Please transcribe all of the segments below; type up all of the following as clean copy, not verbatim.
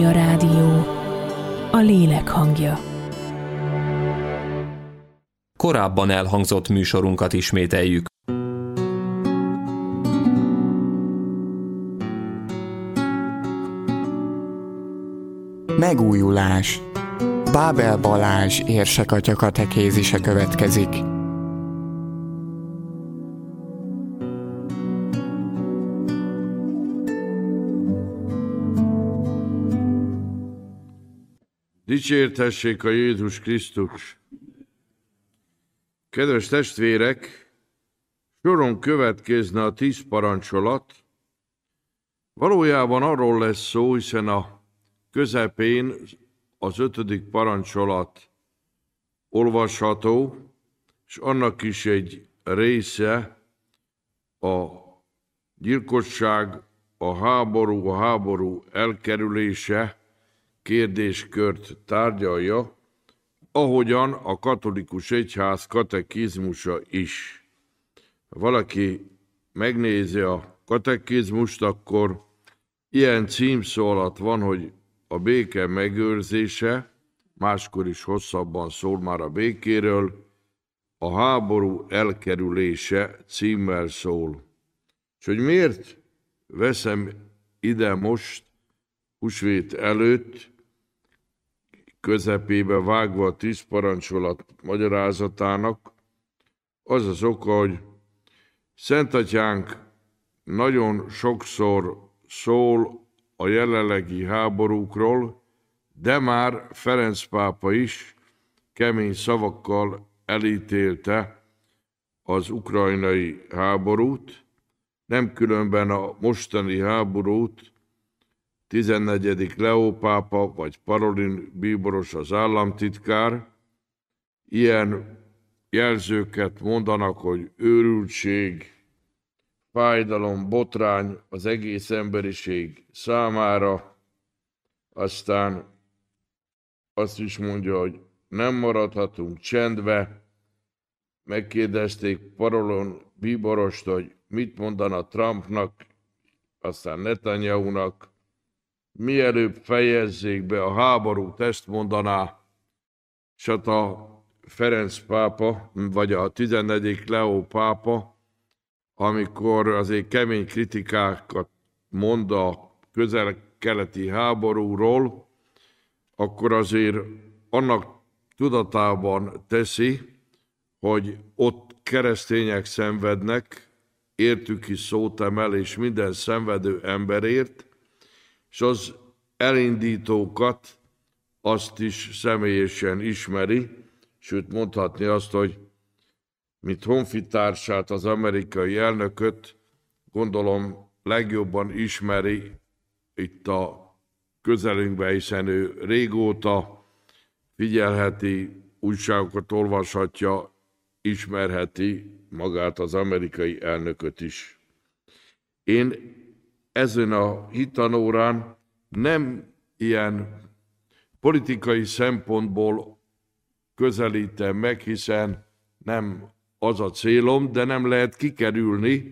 Magna Rádió, a lélek hangja. Korábban elhangzott műsorunkat ismételjük. Megújulás. Bábel Balázs érsekatya katekézise következik. Dicsértessék a Jézus Krisztus! Kedves testvérek, soron következne a 10 parancsolat. Valójában arról lesz szó, hiszen a közepén az 5. parancsolat olvasható, és annak is egy része a gyilkosság, a háború elkerülése kérdéskört tárgyalja, ahogyan a katolikus egyház katekizmusa is. Ha valaki megnézi a katekizmust, akkor ilyen címszó alatt van, hogy a béke megőrzése, máskor is hosszabban szól már a békéről, a háború elkerülése címmel szól. És hogy miért veszem ide most, húsvét előtt, közepébe vágva a 10 parancsolat magyarázatának, az az oka, hogy Szentatyánk nagyon sokszor szól a jelenlegi háborúkról, de már Ferenc pápa is kemény szavakkal elítélte az ukrajnai háborút, nem különben a mostani háborút 14. Leó pápa vagy Parolin bíboros az államtitkár ilyen jelzőket mondanak, hogy őrültség, fájdalom, botrány az egész emberiség számára. Aztán azt is mondja, hogy nem maradhatunk csendbe. Megkérdezték Parolin bíborost, hogy mit mondana Trumpnak, aztán Netanyahunak. Mielőbb fejezzék be a háborút, ezt mondaná, és hát a Ferenc pápa, vagy a 14. Leó pápa, amikor azért kemény kritikákat mond a közel-keleti háborúról, akkor azért annak tudatában teszi, hogy ott keresztények szenvednek, értük is szót emel, és minden szenvedő emberért, és az elindítókat azt is személyesen ismeri, sőt mondhatni azt, hogy mint honfitársát, az amerikai elnököt, gondolom legjobban ismeri itt a közelünkben, hiszen ő régóta figyelheti, újságokat olvashatja, ismerheti magát az amerikai elnököt is. Én ezen a hitanórán nem ilyen politikai szempontból közelítem meg, hiszen nem az a célom, de nem lehet kikerülni.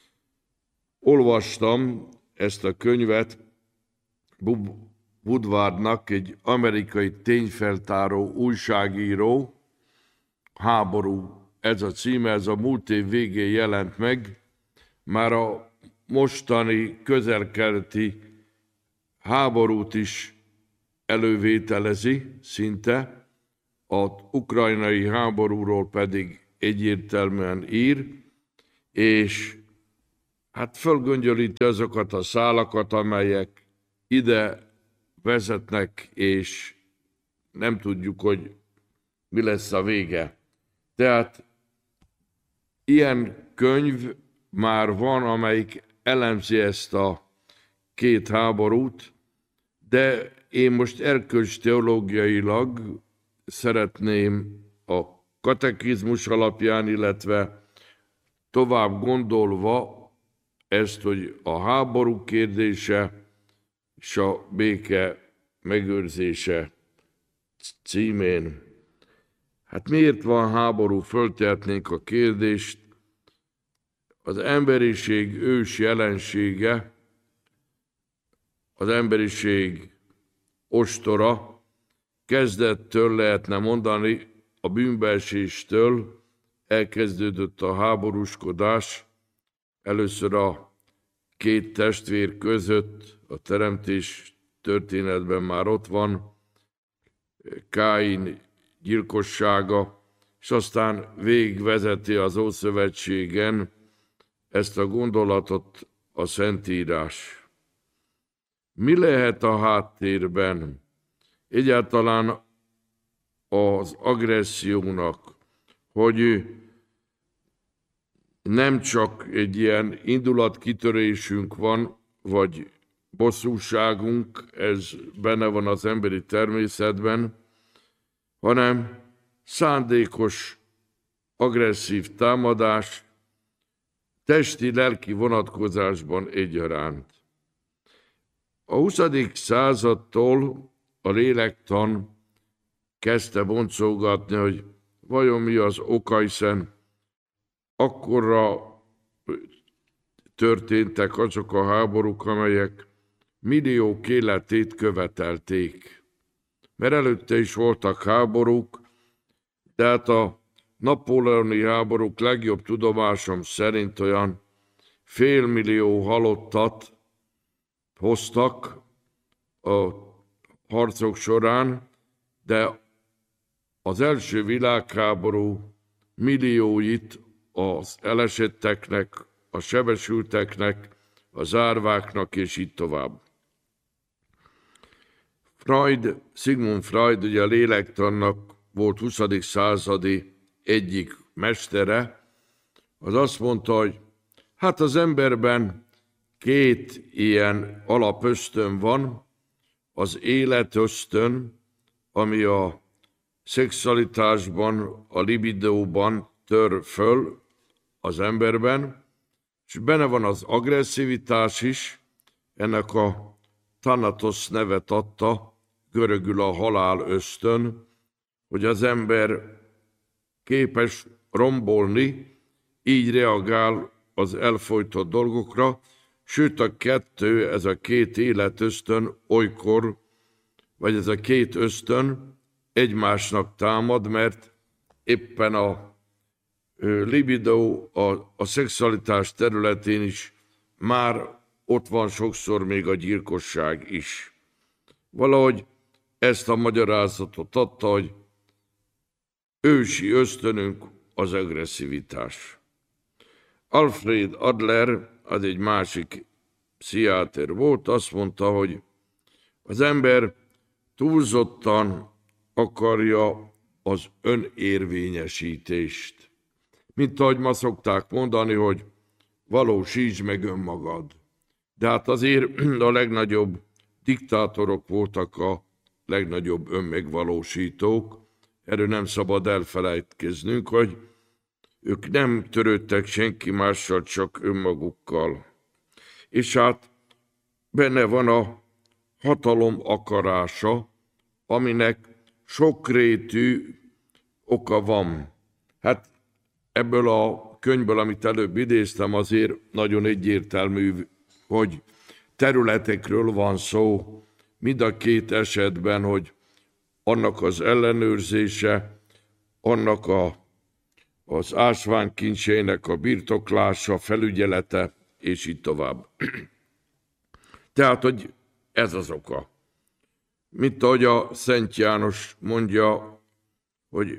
Olvastam ezt a könyvet Woodwardnak, egy amerikai tényfeltáró újságíró, Háború, ez a címe, ez a múlt év végén jelent meg, már a mostani közel-keleti háborút is elővételezi szinte, az ukrajnai háborúról pedig egyértelműen ír, és hát fölgöngyölíti azokat a szálakat, amelyek ide vezetnek, és nem tudjuk, hogy mi lesz a vége. Tehát ilyen könyv már van, amelyik elemzi ezt a 2 háborút, de én most erkölcsteológiailag szeretném a katekizmus alapján, illetve tovább gondolva ezt, hogy a háború kérdése és a béke megőrzése címén. Hát miért van háború? Föltehetnénk a kérdést. Az emberiség ős jelensége, az emberiség ostora, kezdettől lehetne mondani, a bűnbeeséstől elkezdődött a háborúskodás, először a két testvér között, a teremtés történetben már ott van, Káin gyilkossága, és aztán végigvezeti az Ószövetségen ezt a gondolatot a Szentírás. Mi lehet a háttérben? Egyáltalán az agressziónak, hogy nem csak egy ilyen indulatkitörésünk van, vagy bosszúságunk, ez benne van az emberi természetben, hanem szándékos, agresszív támadás, testi-lelki vonatkozásban egyaránt. A 20. századtól a lélektan kezdte boncolgatni, hogy vajon mi az oka, hiszen akkorra történtek azok a háborúk, amelyek milliók életét követelték. Mert előtte is voltak háborúk, de hát a napóleoni háborúk legjobb tudomásom szerint olyan 500 000 halottat hoztak a harcok során, de az első világháború millióit az elesetteknek, a sebesülteknek, az árváknak, és így tovább. Sigmund Freud, ugye a lélektannak volt 20. századi egyik mestere, az azt mondta, hogy hát az emberben két ilyen alapösztön van, az életösztön, ami a szexualitásban, a libidóban tör föl az emberben, és benne van az agresszivitás is, ennek a Thanatos nevet adta, görögül a halál ösztön, hogy az ember képes rombolni, így reagál az elfojtott dolgokra, sőt ez a két életösztön olykor, vagy ez a két ösztön egymásnak támad, mert éppen a libido, a szexualitás területén is már ott van sokszor még a gyilkosság is. Valahogy ezt a magyarázatot adta, hogy ősi ösztönünk az agresszivitás. Alfred Adler, az egy másik pszichiáter volt, azt mondta, hogy az ember túlzottan akarja az önérvényesítést. Mint ahogy ma szokták mondani, hogy valósítsd meg önmagad. De hát azért a legnagyobb diktátorok voltak a legnagyobb önmegvalósítók. Erről nem szabad elfelejtkeznünk, hogy ők nem törődtek senki mással, csak önmagukkal. És hát benne van a hatalom akarása, aminek sokrétű oka van. Hát ebből a könyvből, amit előbb idéztem, azért nagyon egyértelmű, hogy területekről van szó, mind a két esetben, hogy annak az ellenőrzése, annak az ásványkincseinek a birtoklása, felügyelete, és így tovább. Tehát, hogy ez az oka. Mint ahogy a Szent János mondja, hogy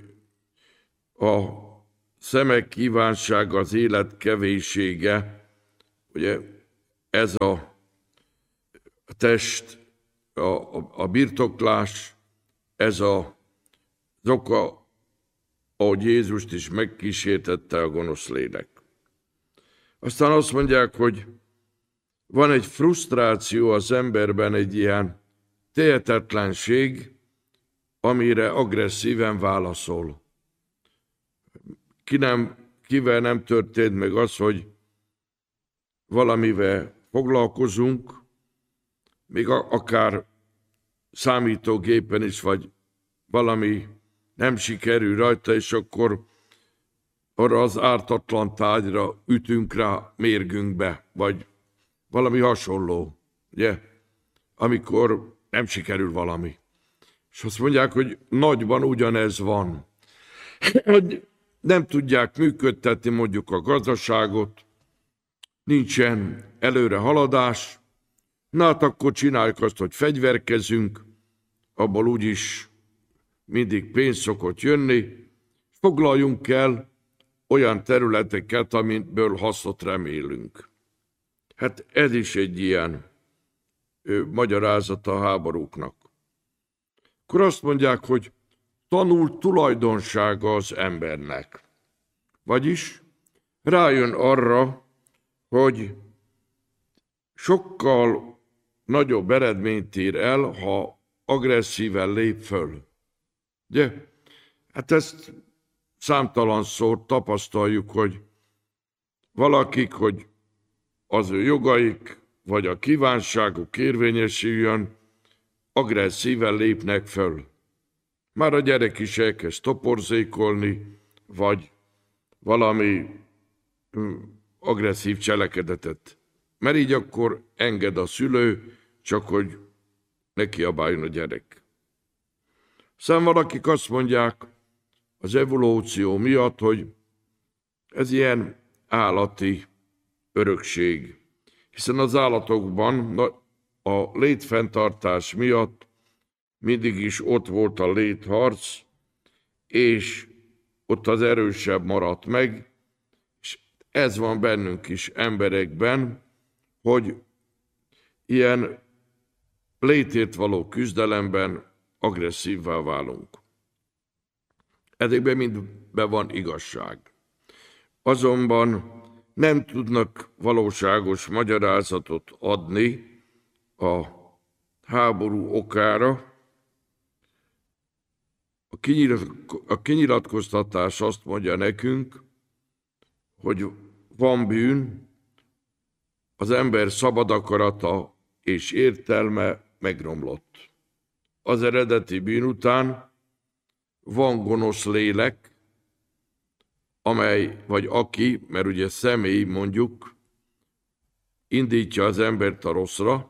a szemek kívánsága, az élet kevéssége, ugye ez a test, a birtoklás, ez az oka, ahogy Jézust is megkísértette a gonosz lélek. Aztán azt mondják, hogy van egy frusztráció az emberben, egy ilyen tehetetlenség, amire agresszíven válaszol. Kivel nem történt meg az, hogy valamivel foglalkozunk, még akár számítógépen is, vagy valami nem sikerül rajta, és akkor arra az ártatlan tárgyra ütünk rá mérgünkbe, vagy valami hasonló, ugye? Amikor nem sikerül valami. És azt mondják, hogy nagyban ugyanez van. Hogy nem tudják működtetni mondjuk a gazdaságot, nincsen előre haladás, na hát akkor csináljuk azt, hogy fegyverkezünk, abból úgyis mindig pénz szokott jönni, foglaljunk el olyan területeket, amiből hasznot remélünk. Hát ez is egy ilyen magyarázata a háborúknak. Akkor azt mondják, hogy tanult tulajdonsága az embernek. Vagyis rájön arra, hogy sokkal nagyobb eredményt ér el, ha agresszíven lép föl. Ugye? Hát ezt számtalanszor tapasztaljuk, hogy valakik, hogy az ő jogaik, vagy a kívánságuk érvényesüljön, agresszíven lépnek föl. Már a gyerek is elkezd toporzékolni, vagy valami agresszív cselekedetet. Mert így akkor enged a szülő, csak hogy ne kiabáljon a gyerek. Aztán valakik azt mondják az evolúció miatt, hogy ez ilyen állati örökség. Hiszen az állatokban a létfenntartás miatt mindig is ott volt a létharc, és ott az erősebb maradt meg, és ez van bennünk is emberekben, hogy ilyen létért való küzdelemben agresszívvá válunk. Ezekben mindben van igazság. Azonban nem tudnak valóságos magyarázatot adni a háború okára. A kinyilatkoztatás azt mondja nekünk, hogy van bűn, az ember szabad akarata és értelme megromlott. Az eredeti bűn után van gonosz lélek, amely, vagy aki, mert ugye személy mondjuk, indítja az embert a rosszra,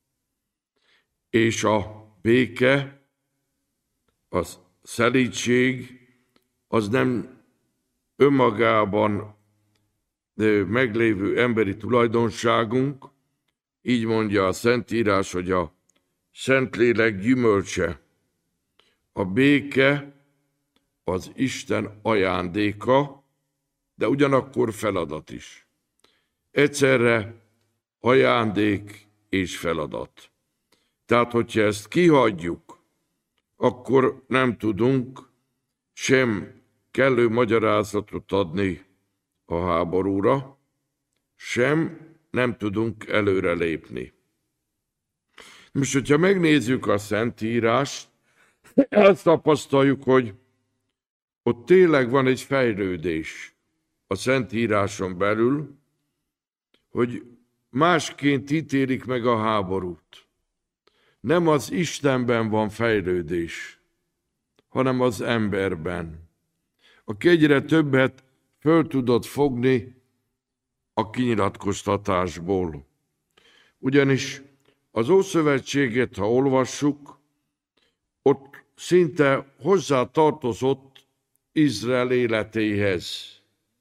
és a béke, a szelídség, az nem önmagában meglévő emberi tulajdonságunk, így mondja a Szentírás, hogy a Szentlélek gyümölcse. A béke az Isten ajándéka, de ugyanakkor feladat is. Egyszerre ajándék és feladat. Tehát, hogyha ezt kihagyjuk, akkor nem tudunk sem kellő magyarázatot adni a háborúra, sem nem tudunk előre lépni. Most, hogyha megnézzük a Szentírást, azt tapasztaljuk, hogy ott tényleg van egy fejlődés a Szentíráson belül, hogy másként ítélik meg a háborút. Nem az Istenben van fejlődés, hanem az emberben. Aki egyre többet föl tudott fogni a kinyilatkoztatásból. Ugyanis az Ószövetséget, ha olvassuk, ott szinte hozzá tartozott Izrael életéhez.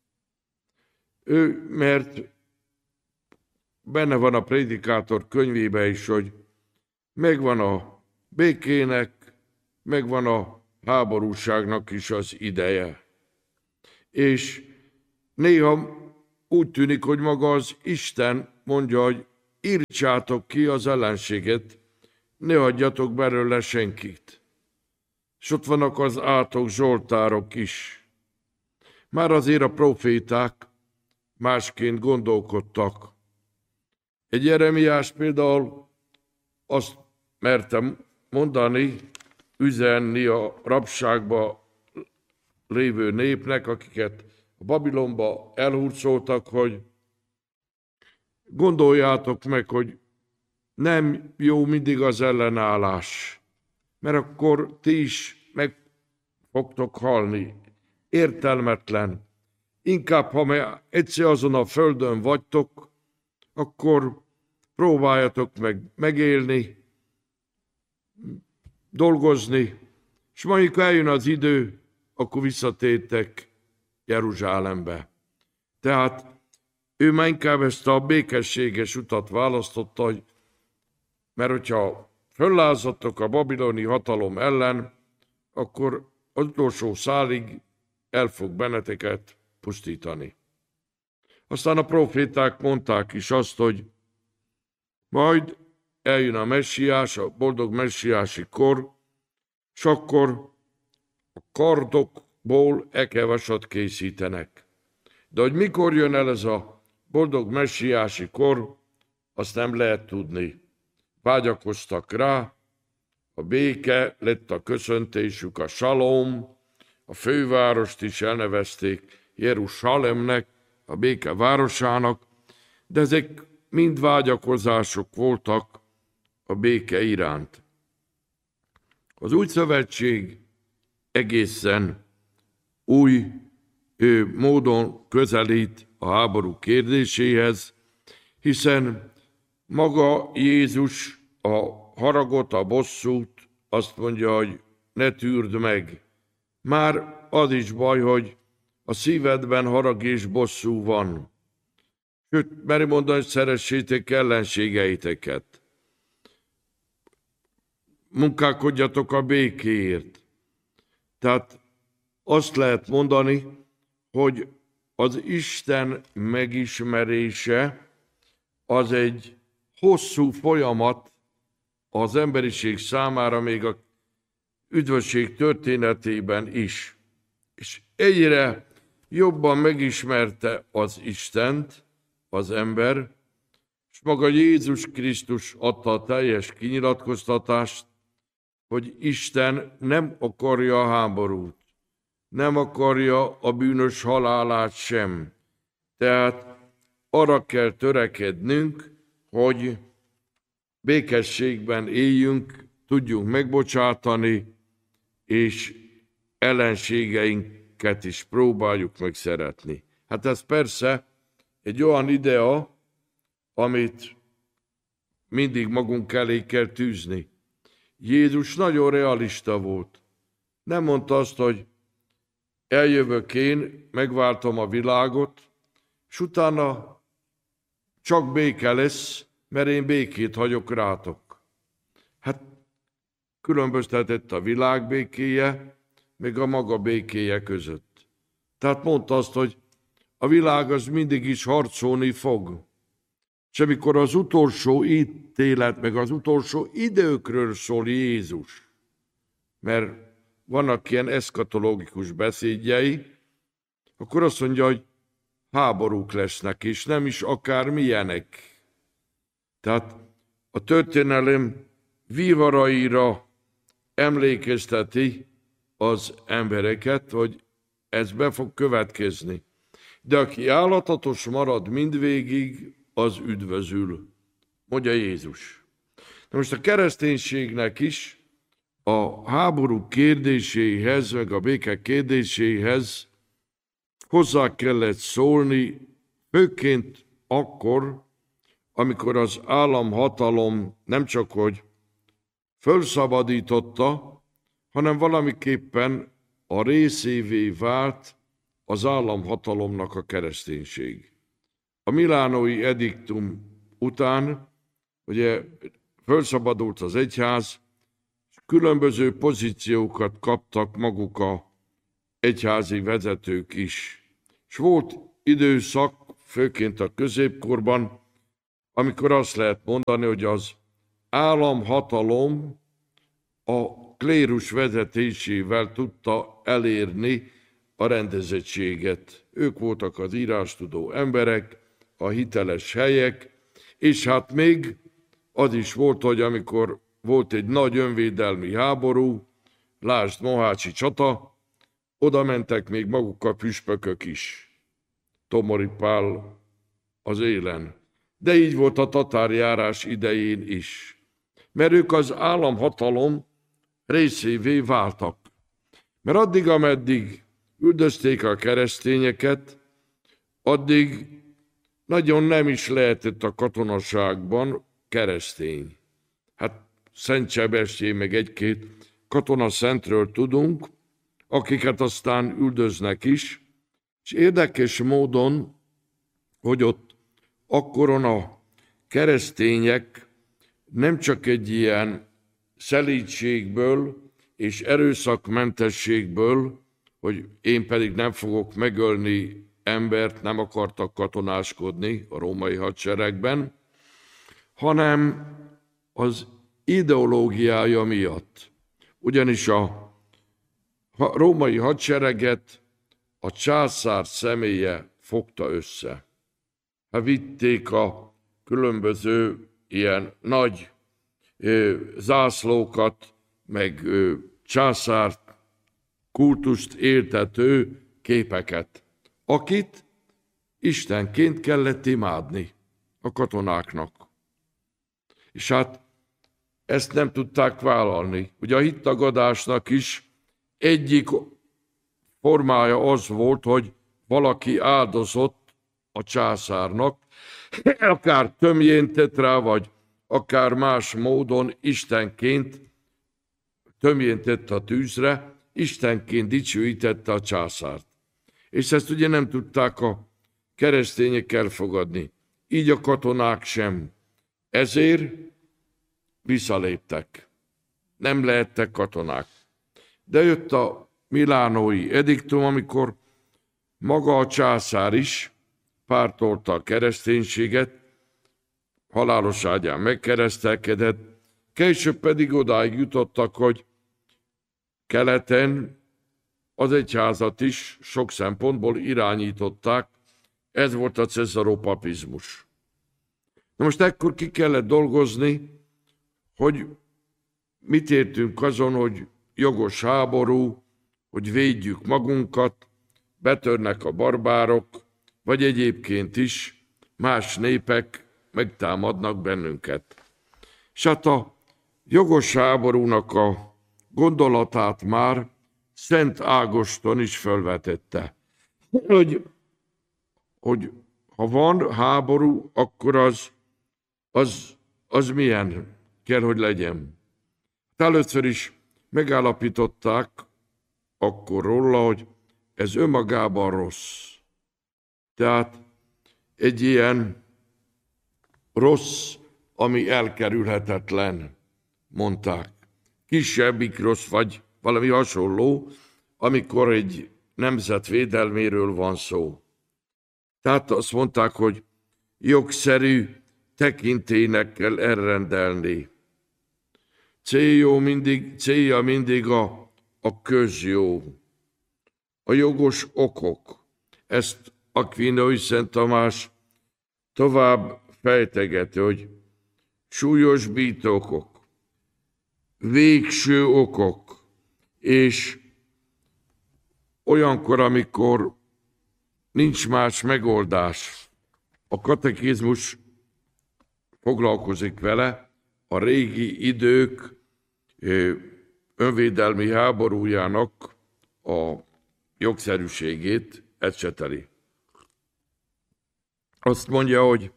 Mert benne van a Prédikátor könyvében is, hogy megvan a békének, megvan a háborúságnak is az ideje. És néha úgy tűnik, hogy maga az Isten mondja, hogy írtsátok ki az ellenséget, ne hagyjatok belőle senkit. És ott vannak az átok, zsoltárok is. Már azért a proféták másként gondolkodtak. Egy Jeremiás például azt merte mondani, üzenni a rabságba lévő népnek, akiket a Babilonba elhurcoltak, hogy gondoljátok meg, hogy nem jó mindig az ellenállás, mert akkor ti is meg fogtok halni. Értelmetlen. Inkább, ha egyszer azon a földön vagytok, akkor próbáljatok meg megélni, dolgozni, és mondjuk eljön az idő, akkor visszatértek Jeruzsálembe. Tehát ő már inkább ezt a békességes utat választotta, mert hogyha föllázadtok a babiloni hatalom ellen, akkor az utolsó szálig el fog benneteket pusztítani. Aztán a proféták mondták is azt, hogy majd eljön a messiás, a boldog messiási kor, és akkor a kardokból ekevasat készítenek. De hogy mikor jön el ez a boldog messiási kor, azt nem lehet tudni. Vágyakoztak rá, a béke lett a köszöntésük, a salom, a fővárost is elnevezték Jeruzsálemnek, a béke városának, de ezek mind vágyakozások voltak a béke iránt. Az új szövetség egészen új módon közelít a háború kérdéséhez, hiszen maga Jézus a haragot, a bosszút azt mondja, hogy ne tűrd meg. Már az is baj, hogy a szívedben harag és bosszú van. Sőt, meri mondani, hogy szeressétek ellenségeiteket. Munkálkodjatok a békéért. Tehát azt lehet mondani, hogy az Isten megismerése az egy hosszú folyamat az emberiség számára, még a üdvösség történetében is. És egyre jobban megismerte az Istent az ember, és maga Jézus Krisztus adta a teljes kinyilatkoztatást, hogy Isten nem akarja a háborút, nem akarja a bűnös halálát sem. Tehát arra kell törekednünk, hogy békességben éljünk, tudjunk megbocsátani, és ellenségeinket is próbáljuk meg szeretni. Hát ez persze egy olyan idea, amit mindig magunk elé kell tűzni. Jézus nagyon realista volt. Nem mondta azt, hogy eljövök én, megváltom a világot, és utána csak béke lesz, mert én békét hagyok rátok. Hát különböztetett a világ békéje, meg a maga békéje között. Tehát mondta azt, hogy a világ az mindig is harcolni fog. És amikor az utolsó ítélet, meg az utolsó időkről szól Jézus, mert vannak ilyen eszkatológikus beszédjei, akkor azt mondja, hogy háborúk lesznek, és nem is akármilyenek. Tehát a történelem vívaraira emlékezteti az embereket, hogy ez be fog következni. De aki állatatos marad mindvégig, az üdvözül, mondja Jézus. Na most a kereszténységnek is a háború kérdéséhez, meg a béke kérdéséhez hozzá kellett szólni, főként akkor, amikor az államhatalom nem csak hogy fölszabadította, hanem valamiképpen a részévé vált az államhatalomnak a kereszténység. A milánói ediktum után ugye fölszabadult az egyház, és különböző pozíciókat kaptak maguk a egyházi vezetők is. És volt időszak, főként a középkorban, amikor azt lehet mondani, hogy az államhatalom a klérus vezetésével tudta elérni a rendezettséget. Ők voltak az írástudó emberek, a hiteles helyek, és hát még az is volt, hogy amikor volt egy nagy önvédelmi háború, lásd Mohácsi csata, oda mentek még maguk a püspökök is. Tomori Pál az élen. De így volt a tatárjárás idején is. Mert ők az államhatalom részévé váltak. Mert addig, ameddig üldözték a keresztényeket, addig nagyon nem is lehetett a katonaságban keresztény. Hát Szent Sebestyén meg egy-két katonaszentről tudunk, akiket aztán üldöznek is, és érdekes módon, hogy ott akkoron a keresztények nem csak egy ilyen szelídségből és erőszakmentességből, hogy én pedig nem fogok megölni embert, nem akartak katonáskodni a római hadseregben, hanem az ideológiája miatt. Ugyanis a római hadsereget a császár személye fogta össze. Vitték a különböző ilyen nagy zászlókat, meg császár kultust éltető képeket, akit istenként kellett imádni a katonáknak. És hát ezt nem tudták vállalni. Ugye a hittagadásnak is egyik formája az volt, hogy valaki áldozott a császárnak, akár tömjén tett rá, vagy akár más módon istenként tömjén tett a tűzre, istenként dicsőítette a császárt. És ezt ugye nem tudták a keresztények elfogadni. Így a katonák sem. Ezért visszaléptek. Nem lehettek katonák. De jött a milánói ediktum, amikor maga a császár is pártolta a kereszténységet, halálos ágyán megkeresztelkedett, később pedig odáig jutottak, hogy keleten az egyházat is sok szempontból irányították, ez volt a cesaropapizmus. Na most ekkor ki kellett dolgozni, hogy mit értünk azon, hogy jogos háború, hogy védjük magunkat, betörnek a barbárok, vagy egyébként is más népek megtámadnak bennünket. És hát a jogos háborúnak a gondolatát már Szent Ágoston is felvetette, hogy ha van háború, akkor az milyen kell, hogy legyen. Először is megállapították akkor róla, hogy ez önmagában rossz. Tehát egy ilyen rossz, ami elkerülhetetlen, mondták. Kisebbik rossz, vagy valami hasonló, amikor egy nemzet védelméről van szó. Tehát azt mondták, hogy jogszerű tekintélynek kell elrendelni. Célja mindig a közjó, a jogos okok. Ezt Akvinói Szent Tamás tovább fejtegeti, hogy súlyosbító okok, végső okok, és olyankor, amikor nincs más megoldás, a katekizmus foglalkozik vele, a régi idők önvédelmi háborújának a jogszerűségét ecseteli. Azt mondja, hogy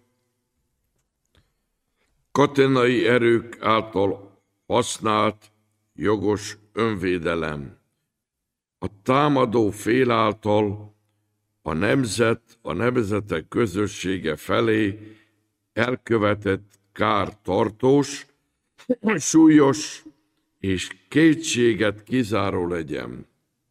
katonai erők által használt jogos önvédelem. A támadó fél által a nemzetek közössége felé elkövetett kár tartós, súlyos és kétséget kizáró legyen.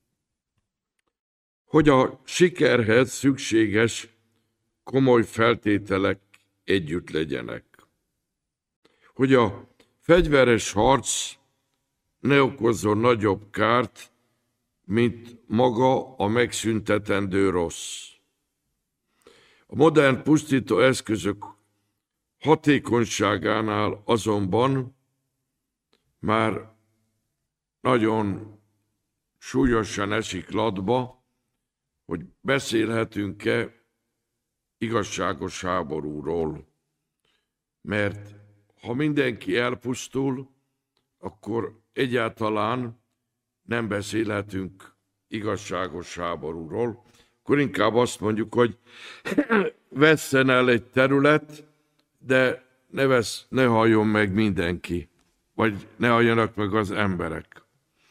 Hogy a sikerhez szükséges komoly feltételek együtt legyenek. Hogy a fegyveres harc ne okozzon nagyobb kárt, mint maga a megszüntetendő rossz. A modern pusztító eszközök hatékonyságánál azonban már nagyon súlyosan esik latba, hogy beszélhetünk-e igazságos háborúról. Mert ha mindenki elpusztul, akkor egyáltalán nem beszélhetünk igazságos háborúról. Akkor inkább azt mondjuk, hogy vesszen el egy terület, de ne halljon meg mindenki, vagy ne halljanak meg az emberek.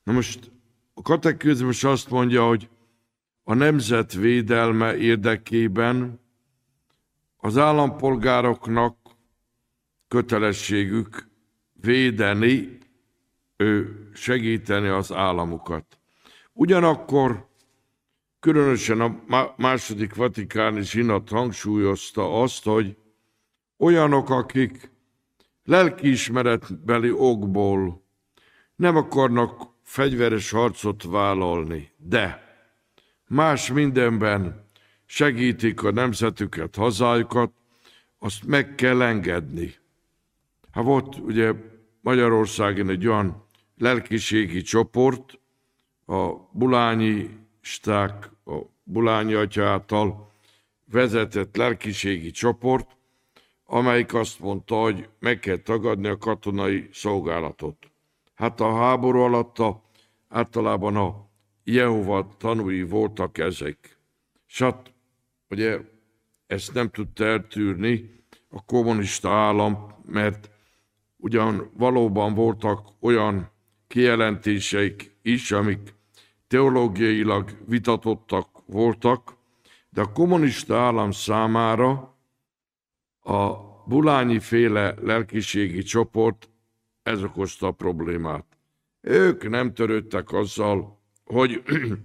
Na most a katekizmus azt mondja, hogy a nemzet védelme érdekében az állampolgároknak kötelességük védeni, segíteni az államukat. Ugyanakkor különösen a második vatikáni zsinat hangsúlyozta azt, hogy olyanok, akik lelkiismeretbeli okból nem akarnak fegyveres harcot vállalni, de más mindenben segítik a nemzetüket, hazájukat, azt meg kell engedni. Hát volt ugye Magyarországon egy olyan lelkiségi csoport, a bulányisták, a Bulányi atya által vezetett lelkiségi csoport, amelyik azt mondta, hogy meg kell tagadni a katonai szolgálatot. Hát a háború alatt általában a Jehova tanúi voltak ezek. És hát ugye ezt nem tudta eltűrni a kommunista állam, mert ugyan valóban voltak olyan kijelentéseik is, amik teológiailag vitatottak voltak, de a kommunista állam számára a bulányi féle lelkiségi csoport ez okozta a problémát. Ők nem törődtek azzal, hogy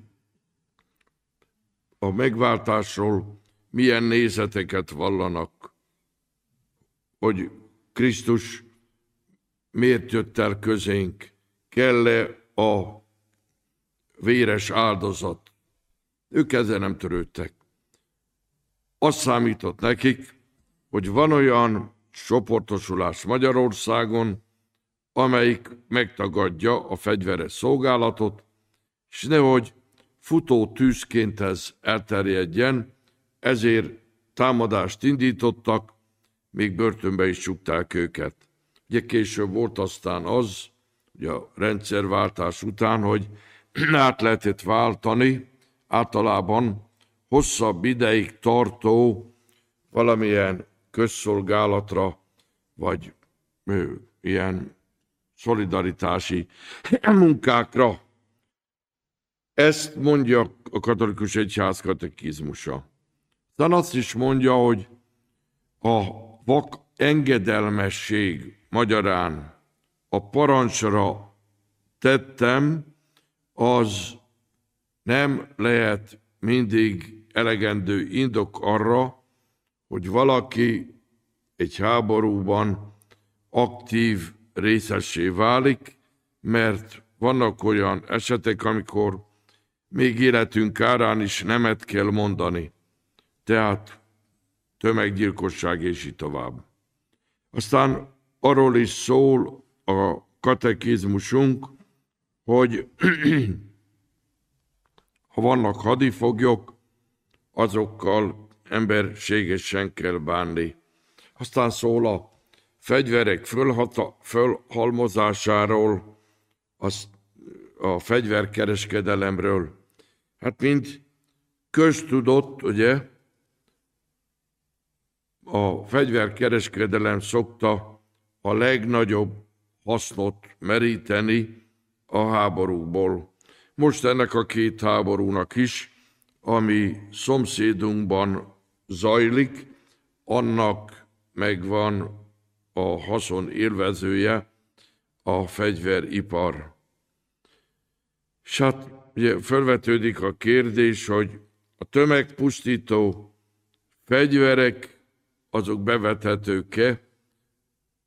a megváltásról milyen nézeteket vallanak, hogy Krisztus miért jött el közénk, kell-e a véres áldozat. Ők ezzel nem törődtek. Azt számított nekik, hogy van olyan csoportosulás Magyarországon, amelyik megtagadja a fegyveres szolgálatot, és nehogy futó tűzként ez elterjedjen, ezért támadást indítottak, még börtönbe is csukták őket. Ugye később volt aztán az, ugye a rendszerváltás után, hogy át lehetett váltani, általában hosszabb ideig tartó valamilyen közszolgálatra, vagy ilyen szolidaritási munkákra. Ezt mondja a katolikus egyház katekizmusa. Aztán azt is mondja, hogy a vak engedelmesség magyarán a parancsra tettem, az nem lehet mindig elegendő indok arra, hogy valaki egy háborúban aktív részessé válik, mert vannak olyan esetek, amikor még életünk árán is nemet kell mondani. Tehát tömeggyilkosság és így tovább. Aztán arról is szól a katekizmusunk, hogy ha vannak hadifoglyok, azokkal emberségesen kell bánni. Aztán szól a fegyverek fölhalmozásáról, a fegyverkereskedelemről. Hát mint köztudott, ugye, a fegyverkereskedelem szokta a legnagyobb hasznot meríteni a háborúból. Most ennek a két háborúnak is, ami szomszédunkban zajlik, annak megvan a haszon élvezője, a fegyveripar. És hát ugye felvetődik a kérdés, hogy a tömegpusztító fegyverek azok bevethetők-e